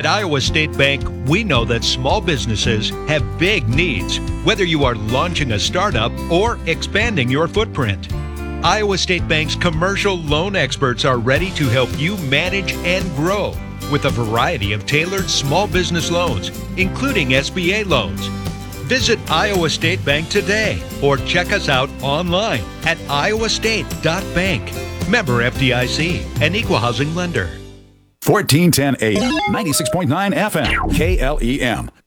At Iowa State Bank, we know that small businesses have big needs, whether you are launching a startup or expanding your footprint. Iowa State Bank's commercial loan experts are ready to help you manage and grow with a variety of tailored small business loans, including SBA loans. Visit Iowa State Bank today or check us out online at iowastate.bank. Member FDIC, an equal housing lender. 1410 AM, 96.9 FM, KLEM.